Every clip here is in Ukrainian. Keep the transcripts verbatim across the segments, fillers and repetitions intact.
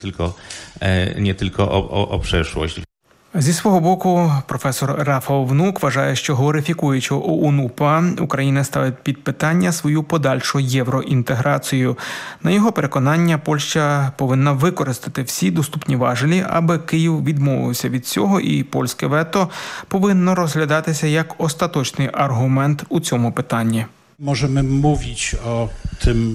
Tylko, nie tylko o, o, o przeszłość. Зі свого боку, професор Рафал Внук вважає, що глорифікуючи ОУН-УПА, Україна ставить під питання свою подальшу євроінтеграцію. На його переконання, Польща повинна використати всі доступні важелі, аби Київ відмовився від цього, і польське вето повинно розглядатися як остаточний аргумент у цьому питанні. Можемо mówić o tym.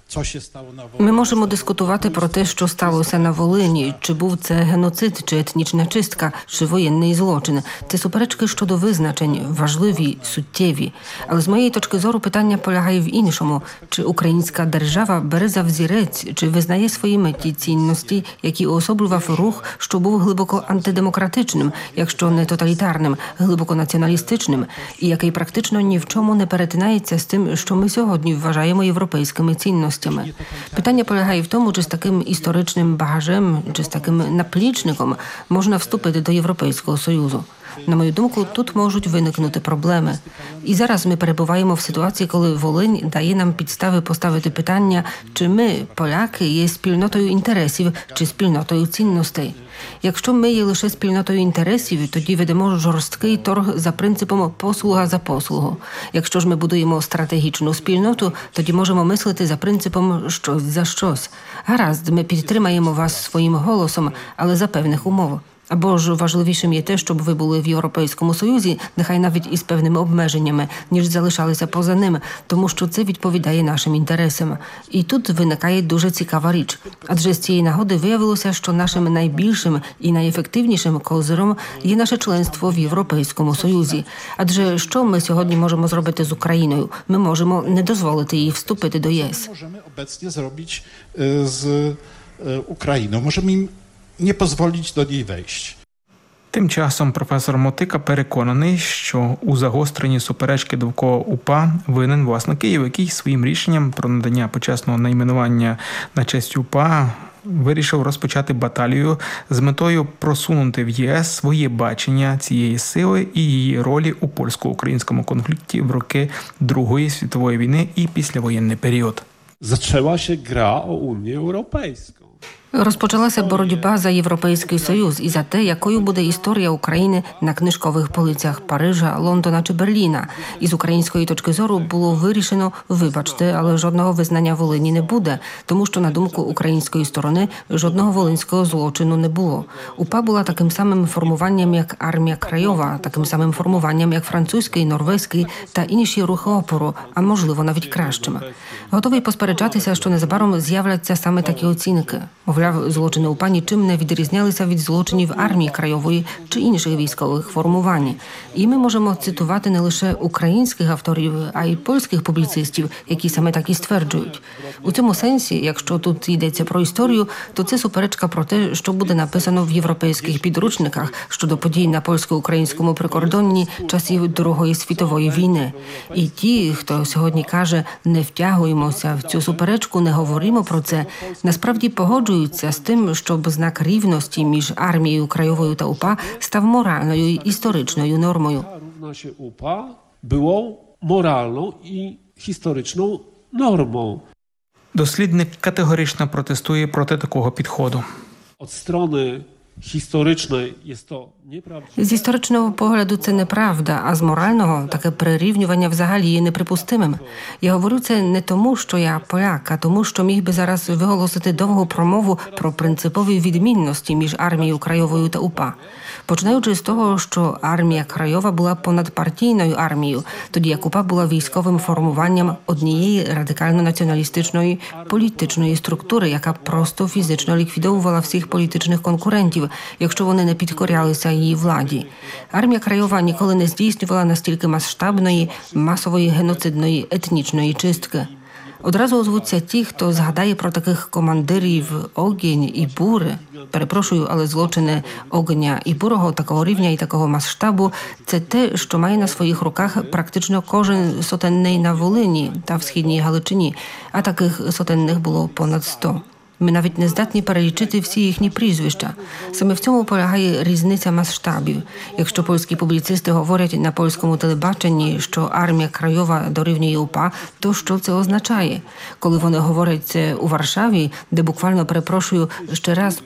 Ми можемо дискутувати про те, що сталося на Волині, чи був це геноцид, чи етнічна чистка, чи воєнний злочин. Це суперечки щодо визначень, важливі, суттєві. Але з моєї точки зору питання полягає в іншому. Чи українська держава бере за взірець, чи визнає своїми ті цінності, які уособлював рух, що був глибоко антидемократичним, якщо не тоталітарним, глибоко націоналістичним, і який практично ні в чому не перетинається з тим, що ми сьогодні вважаємо європейськими цінностями. Питання полягає в тому, чи з таким історичним багажем, чи з таким наплічником можна вступити до Європейського Союзу. На мою думку, тут можуть виникнути проблеми. І зараз ми перебуваємо в ситуації, коли Волинь дає нам підстави поставити питання, чи ми, поляки, є спільнотою інтересів, чи спільнотою цінностей. Якщо ми є лише спільнотою інтересів, тоді ведемо жорсткий торг за принципом послуга за послугу. Якщо ж ми будуємо стратегічну спільноту, тоді можемо мислити за принципом щось за щось. Гаразд, ми підтримаємо вас своїм голосом, але за певних умов. Або ж важливішим є те, щоб ви були в Європейському Союзі, нехай навіть із певними обмеженнями, ніж залишалися поза ним, тому що це відповідає нашим інтересам. І тут виникає дуже цікава річ. Адже з цієї нагоди виявилося, що нашим найбільшим і найефективнішим козиром є наше членство в Європейському Союзі. Адже що ми сьогодні можемо зробити з Україною? Ми можемо не дозволити їй вступити до ЄС. Можемо обecnie зробити з Україною. Можемо їм не дозволити до неї вийти. Тим часом професор Мотика переконаний, що у загостренні суперечки довкола УПА винен власне Київ, який своїм рішенням про надання почесного найменування на честь УПА вирішив розпочати баталію з метою просунути в ЄС своє бачення цієї сили і її ролі у польсько-українському конфлікті в роки Другої світової війни і післявоєнний період. Zaczęła гра о Unię Європейську. Розпочалася боротьба за Європейський Союз і за те, якою буде історія України на книжкових полицях Парижа, Лондона чи Берліна. І з української точки зору було вирішено, вибачте, але жодного визнання Волині не буде, тому що, на думку української сторони, жодного волинського злочину не було. УПА була таким самим формуванням, як Армія Краєва, таким самим формуванням, як французький, норвезький та інші рухи опору, а можливо навіть кращими. Готовий посперечатися, що незабаром з'являться саме такі оцінки. Мовляв, злочини УПА нічим не відрізнялися від злочинів Армії Краєвої чи інших військових формувань. І ми можемо цитувати не лише українських авторів, а й польських публіцистів, які саме так і стверджують. У цьому сенсі, якщо тут йдеться про історію, то це суперечка про те, що буде написано в європейських підручниках щодо подій на польсько-українському прикордонні часів Другої світової війни. І ті, хто сьогодні каже, не втягуємося в цю суперечку, не говоримо про це, насправді погоджуються з тим, щоб знак рівності між армією Краєвою та УПА став моральною і історичною нормою. Równości УПА було моральною і історичною нормою. Дослідник категорично протестує проти такого підходу. Від сторони історичної є то неправда. З історичного погляду це неправда, а з морального таке прирівнювання взагалі є неприпустимим. Я говорю це не тому, що я поляк, а тому, що міг би зараз виголосити довгу промову про принципові відмінності між армією Краєвою та УПА. Починаючи з того, що армія Краєва була понадпартійною армією, тоді як УПА була військовим формуванням однієї радикально-націоналістичної політичної структури, яка просто фізично ліквідовувала всіх політичних конкурентів, якщо вони не підкорялися її владі. Армія Краєва ніколи не здійснювала настільки масштабної, масової геноцидної етнічної чистки. Одразу озвуться ті, хто згадає про таких командирів Огінь і Бури. Перепрошую, але злочини Огня і Бурого такого рівня і такого масштабу – це те, що має на своїх руках практично кожен сотенний на Волині та в Східній Галичині, а таких сотенних було понад сто. Ми навіть не здатні перелічити всі їхні прізвища. Саме в цьому полягає різниця масштабів. Якщо польські публіцисти говорять на польському телебаченні, що армія Краєва дорівнює УПА, то що це означає? Коли вони говорять це у Варшаві, де буквально, перепрошую, ще раз